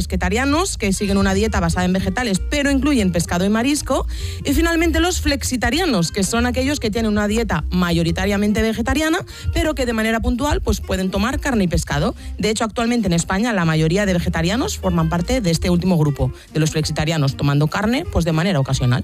pesquetarianos, que siguen una dieta basada en vegetales, pero incluyen pescado y marisco. Y finalmente los flexitarianos, que son aquellos que tienen una dieta mayoritariamente vegetariana, pero que de manera puntual pues pueden tomar carne y pescado. De hecho, actualmente en España la mayoría de vegetarianos forman parte de este último grupo, de los flexitarianos, tomando carne pues de manera ocasional.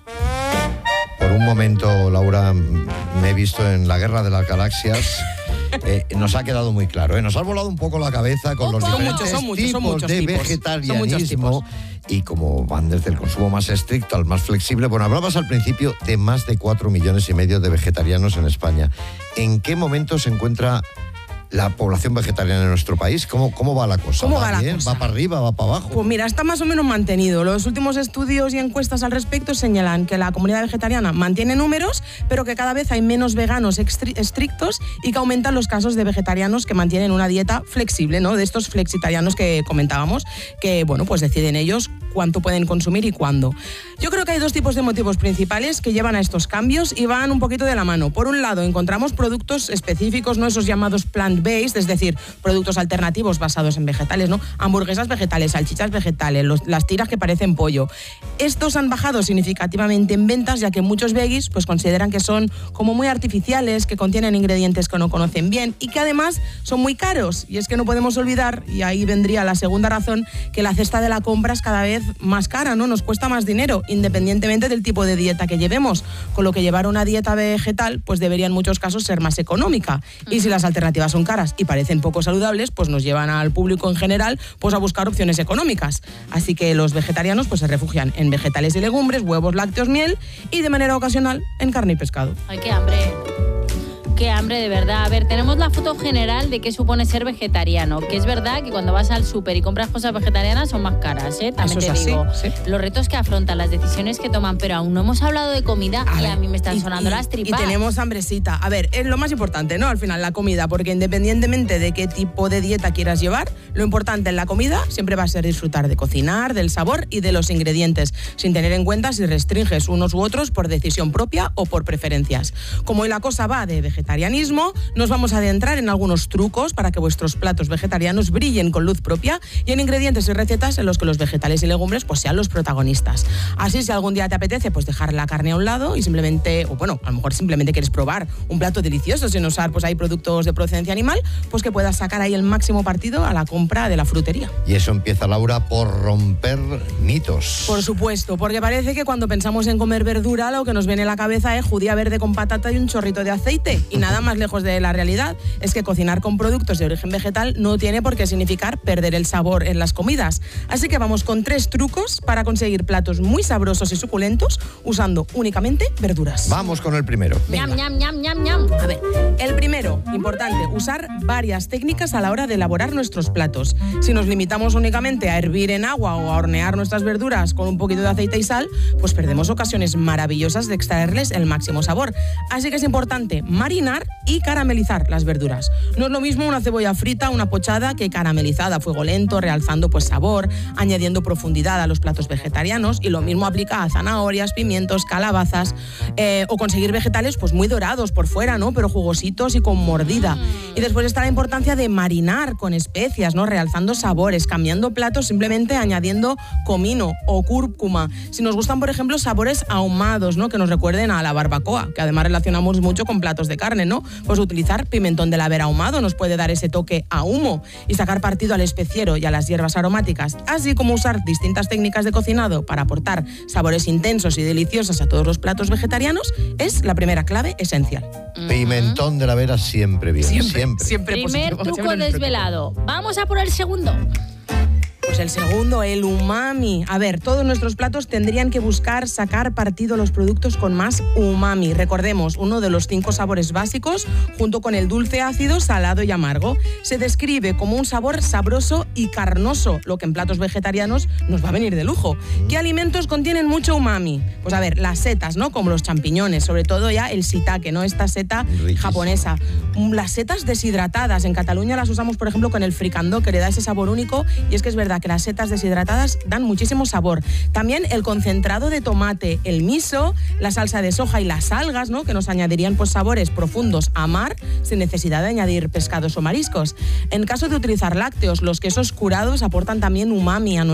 Por un momento, Laura, me he visto en la Guerra de las Galaxias. Nos ha quedado muy claro, Nos ha volado un poco la cabeza con los diferentes tipos de vegetarianismo y como van desde el consumo más estricto al más flexible. Bueno, hablabas al principio de más de 4,5 millones de vegetarianos en España. ¿En qué momento se encuentra la población vegetariana en nuestro país? ¿Cómo va la cosa? ¿Cómo va la bien? cosa? ¿Va para arriba? ¿Va para abajo? Pues mira, está más o menos mantenido. Los últimos estudios y encuestas al respecto señalan que la comunidad vegetariana mantiene números, pero que cada vez hay menos veganos estrictos y que aumentan los casos de vegetarianos que mantienen una dieta flexible, ¿no? De estos flexitarianos que comentábamos, que, bueno, pues deciden ellos cuánto pueden consumir y cuándo. Yo creo que hay dos tipos de motivos principales que llevan a estos cambios y van un poquito de la mano. Por un lado, encontramos productos específicos, ¿no? Esos llamados plant-based, es decir, productos alternativos basados en vegetales, ¿no? Hamburguesas vegetales, salchichas vegetales, las tiras que parecen pollo. Estos han bajado significativamente en ventas, ya que muchos veggies pues consideran que son como muy artificiales, que contienen ingredientes que no conocen bien y que además son muy caros. Y es que no podemos olvidar, y ahí vendría la segunda razón, que la cesta de la compra es cada vez más cara, ¿no? Nos cuesta más dinero, independientemente del tipo de dieta que llevemos, con lo que llevar una dieta vegetal pues debería en muchos casos ser más económica. Y si las alternativas son caras y parecen poco saludables, pues nos llevan al público en general pues a buscar opciones económicas. Así que los vegetarianos pues se refugian en vegetales y legumbres, huevos, lácteos, miel y de manera ocasional en carne y pescado. ¡Ay, qué hambre! Qué hambre, de verdad. A ver, tenemos la foto general de qué supone ser vegetariano, que es verdad que cuando vas al súper y compras cosas vegetarianas son más caras, ¿eh? También te digo. Sí. Los retos que afrontan, las decisiones que toman, pero aún no hemos hablado de comida y a mí me están sonando las tripas. Y tenemos hambrecita. A ver, es lo más importante, ¿no? Al final, la comida, porque independientemente de qué tipo de dieta quieras llevar, lo importante en la comida siempre va a ser disfrutar de cocinar, del sabor y de los ingredientes, sin tener en cuenta si restringes unos u otros por decisión propia o por preferencias. Como hoy la cosa va de vegetarianismo, nos vamos a adentrar en algunos trucos para que vuestros platos vegetarianos brillen con luz propia y en ingredientes y recetas en los que los vegetales y legumbres pues sean los protagonistas. Así, si algún día te apetece pues dejar la carne a un lado y simplemente, o bueno, a lo mejor simplemente quieres probar un plato delicioso sin usar pues hay productos de procedencia animal, pues que puedas sacar ahí el máximo partido a la compra de la frutería. Y eso empieza, Laura, por romper mitos. Por supuesto, porque parece que cuando pensamos en comer verdura lo que nos viene a la cabeza es judía verde con patata y un chorrito de aceite. Y nada más lejos de la realidad es que cocinar con productos de origen vegetal no tiene por qué significar perder el sabor en las comidas. Así que vamos con 3 trucos para conseguir platos muy sabrosos y suculentos usando únicamente verduras. Vamos con el primero. Ñam, ñam, ñam, ñam, ñam. A ver, el primero, importante, usar varias técnicas a la hora de elaborar nuestros platos. Si nos limitamos únicamente a hervir en agua o a hornear nuestras verduras con un poquito de aceite y sal, pues perdemos ocasiones maravillosas de extraerles el máximo sabor. Así que es importante marinar y caramelizar las verduras. No es lo mismo una cebolla frita, una pochada, que caramelizada a fuego lento, realzando pues sabor, añadiendo profundidad a los platos vegetarianos, y lo mismo aplica a zanahorias, pimientos, calabazas, o conseguir vegetales pues muy dorados por fuera, ¿no? Pero jugositos y con mordida. Y después está la importancia de marinar con especias, ¿no? Realzando sabores, cambiando platos simplemente añadiendo comino o cúrcuma. Si nos gustan, por ejemplo, sabores ahumados, ¿no? Que nos recuerden a la barbacoa, que además relacionamos mucho con platos de carne, ¿no? Pues utilizar pimentón de la vera ahumado nos puede dar ese toque a humo y sacar partido al especiero y a las hierbas aromáticas, así como usar distintas técnicas de cocinado para aportar sabores intensos y deliciosos a todos los platos vegetarianos es la primera clave esencial. Pimentón de la vera siempre bien, siempre Primer positivo, truco desvelado. Vamos a por el segundo. Pues el segundo, el umami. A ver, todos nuestros platos tendrían que buscar sacar partido a los productos con más umami. Recordemos, uno de los 5 sabores básicos, junto con el dulce, ácido, salado y amargo. Se describe como un sabor sabroso y carnoso, lo que en platos vegetarianos nos va a venir de lujo. ¿Qué alimentos contienen mucho umami? Pues a ver, las setas, ¿no? Como los champiñones, sobre todo ya el shiitake, ¿no? Esta seta japonesa. Las setas deshidratadas, en Cataluña las usamos, por ejemplo, con el fricandó, que le da ese sabor único, y es que es verdad que las setas deshidratadas dan muchísimo sabor. También el concentrado de tomate, el miso, la salsa de soja y las algas, ¿no? Que nos añadirían pues sabores profundos a mar sin necesidad de añadir pescados o mariscos. En caso de utilizar lácteos, los quesos curados aportan también umami a